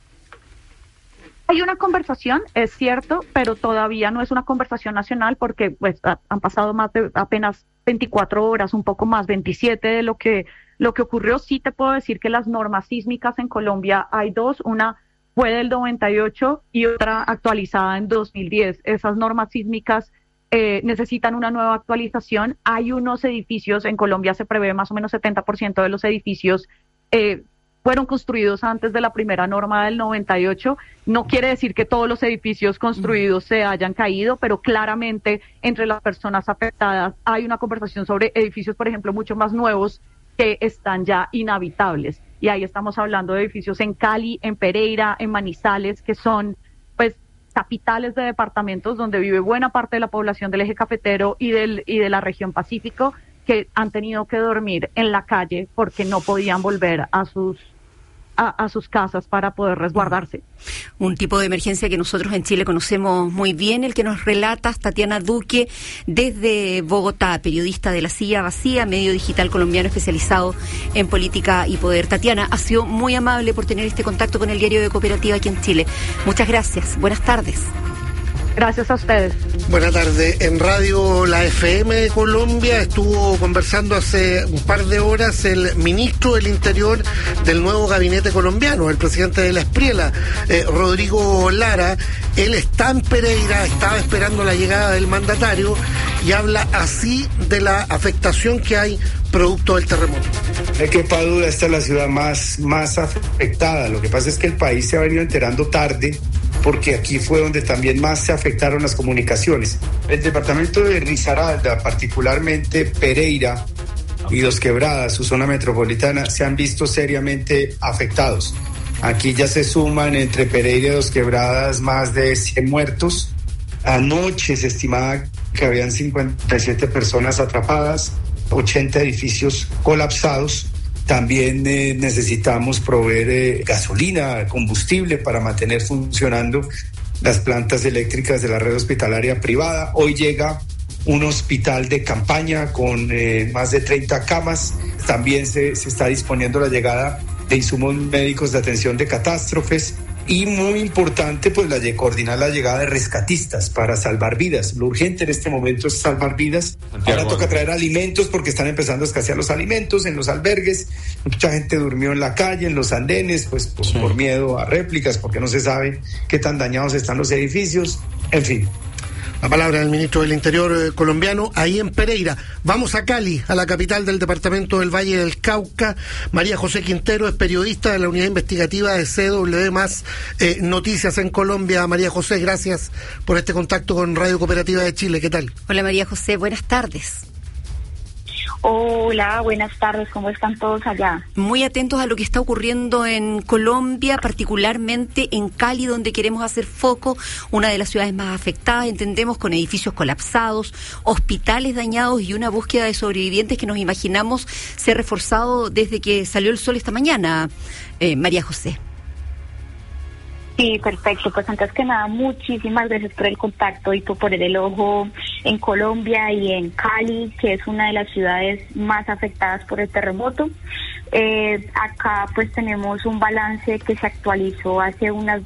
Hay una conversación, es cierto, pero todavía no es una conversación nacional porque pues han pasado más de apenas 24 horas, un poco más, 27 de lo que ocurrió. Sí te puedo decir que las normas sísmicas en Colombia hay dos, una fue del 98 y otra actualizada en 2010. Esas normas sísmicas necesitan una nueva actualización. Hay unos edificios, en Colombia se prevé más o menos 70% de los edificios fueron construidos antes de la primera norma del 98. No quiere decir que todos los edificios construidos se hayan caído, pero claramente entre las personas afectadas hay una conversación sobre edificios, por ejemplo, mucho más nuevos que están ya inhabitables. Y ahí estamos hablando de edificios en Cali, en Pereira, en Manizales, que son pues capitales de departamentos donde vive buena parte de la población del eje cafetero y de la región Pacífico, que han tenido que dormir en la calle porque no podían volver a sus casas para poder resguardarse. Un tipo de emergencia que nosotros en Chile conocemos muy bien, el que nos relata Tatiana Duque desde Bogotá, periodista de La Silla Vacía, medio digital colombiano especializado en política y poder. Tatiana, ha sido muy amable por tener este contacto con el diario de Cooperativa aquí en Chile. Muchas gracias. Buenas tardes. Gracias a ustedes. Buenas tardes. En Radio La FM de Colombia estuvo conversando hace un par de horas el ministro del Interior del nuevo gabinete colombiano, el presidente de la Espriela, Rodrigo Lara. Él está en Pereira, estaba esperando la llegada del mandatario y habla así de la afectación que hay producto del terremoto. No hay que quepa duda, esta es la ciudad más afectada. Lo que pasa es que el país se ha venido enterando tarde, porque aquí fue donde también más se afectaron las comunicaciones. El departamento de Risaralda, particularmente Pereira y Dos Quebradas, su zona metropolitana, se han visto seriamente afectados. Aquí ya se suman entre Pereira y Dos Quebradas más de 100 muertos. Anoche se estimaba que habían 57 personas atrapadas, 80 edificios colapsados. También necesitamos proveer gasolina, combustible para mantener funcionando las plantas eléctricas de la red hospitalaria privada. Hoy llega un hospital de campaña con más de 30 camas. También se está disponiendo la llegada de insumos médicos de atención de catástrofes. Y muy importante, pues coordinar la llegada de rescatistas para salvar vidas. Lo urgente en este momento es salvar vidas. Ahora toca traer alimentos porque están empezando a escasear los alimentos en los albergues. Mucha gente durmió en la calle, en los andenes, pues por miedo a réplicas, porque no se sabe qué tan dañados están los edificios. En fin. La palabra del ministro del Interior colombiano, ahí en Pereira. Vamos a Cali, a la capital del departamento del Valle del Cauca. María José Quintero es periodista de la unidad investigativa de CW Más Noticias en Colombia. María José, gracias por este contacto con Radio Cooperativa de Chile. ¿Qué tal? Hola María José, buenas tardes. Hola, buenas tardes, ¿cómo están todos allá? Muy atentos a lo que está ocurriendo en Colombia, particularmente en Cali, donde queremos hacer foco, una de las ciudades más afectadas, entendemos, con edificios colapsados, hospitales dañados y una búsqueda de sobrevivientes que nos imaginamos se ha reforzado desde que salió el sol esta mañana. María José. Sí, perfecto. Pues antes que nada, muchísimas gracias por el contacto y por poner el ojo en Colombia y en Cali, que es una de las ciudades más afectadas por el terremoto. Acá pues tenemos un balance que se actualizó hace unas